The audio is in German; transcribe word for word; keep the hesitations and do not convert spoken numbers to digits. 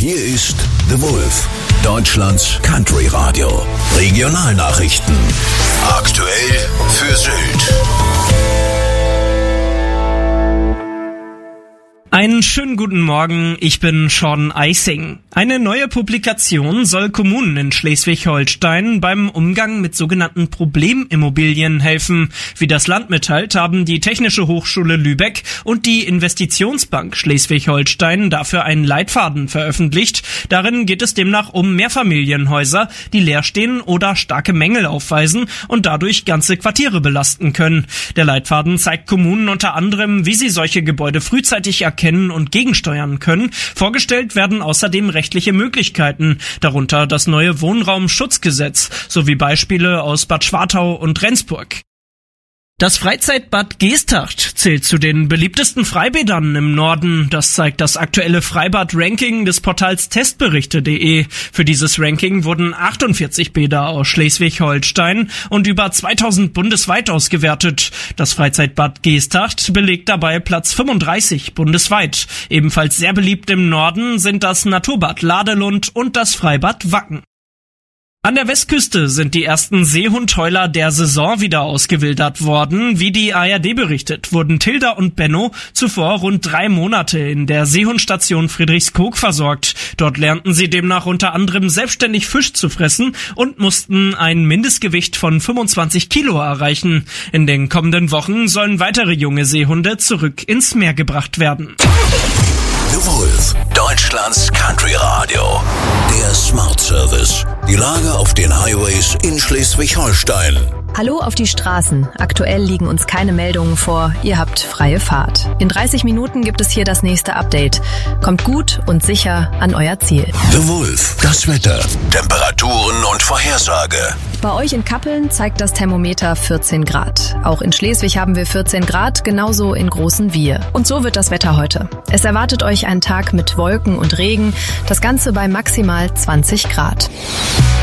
Hier ist The Wolf, Deutschlands Country Radio. Regionalnachrichten. Aktuell für Sylt. Einen schönen guten Morgen, ich bin Sean Eising. Eine neue Publikation soll Kommunen in Schleswig-Holstein beim Umgang mit sogenannten Problemimmobilien helfen. Wie das Land mitteilt, haben die Technische Hochschule Lübeck und die Investitionsbank Schleswig-Holstein dafür einen Leitfaden veröffentlicht. Darin geht es demnach um Mehrfamilienhäuser, die leer stehen oder starke Mängel aufweisen und dadurch ganze Quartiere belasten können. Der Leitfaden zeigt Kommunen unter anderem, wie sie solche Gebäude frühzeitig erkennen und gegensteuern können. Vorgestellt werden außerdem rechtliche Möglichkeiten, darunter das neue Wohnraumschutzgesetz sowie Beispiele aus Bad Schwartau und Rendsburg. Das Freizeitbad Geesthacht zählt zu den beliebtesten Freibädern im Norden. Das zeigt das aktuelle Freibad-Ranking des Portals testberichte punkt de. Für dieses Ranking wurden achtundvierzig Bäder aus Schleswig-Holstein und über zweitausend bundesweit ausgewertet. Das Freizeitbad Geesthacht belegt dabei Platz fünfunddreißig bundesweit. Ebenfalls sehr beliebt im Norden sind das Naturbad Ladelund und das Freibad Wacken. An der Westküste sind die ersten Seehundheuler der Saison wieder ausgewildert worden. Wie die A R D berichtet, wurden Tilda und Benno zuvor rund drei Monate in der Seehundstation Friedrichskoog versorgt. Dort lernten sie demnach unter anderem selbstständig Fisch zu fressen und mussten ein Mindestgewicht von fünfundzwanzig Kilo erreichen. In den kommenden Wochen sollen weitere junge Seehunde zurück ins Meer gebracht werden. The Wolf, Deutschlands Country Radio. Der Smart Service. Die Lage auf den Highways in Schleswig-Holstein. Hallo auf die Straßen. Aktuell liegen uns keine Meldungen vor. Ihr habt freie Fahrt. In dreißig Minuten gibt es hier das nächste Update. Kommt gut und sicher an euer Ziel. The Wolf, das Wetter, Temperaturen und Vorhersage. Bei euch in Kappeln zeigt das Thermometer vierzehn Grad. Auch in Schleswig haben wir vierzehn Grad, genauso in Großen Wier. Und so wird das Wetter heute. Es erwartet euch ein Tag mit Wolken und Regen. Das Ganze bei maximal zwanzig Grad.